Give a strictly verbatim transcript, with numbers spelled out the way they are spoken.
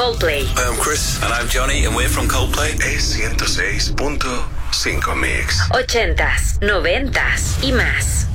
Coldplay. Hi, I'm Chris. And I'm Johnny, and we're from Coldplay. Es ciento seis punto cinco Mix. Ochentas, noventas y más.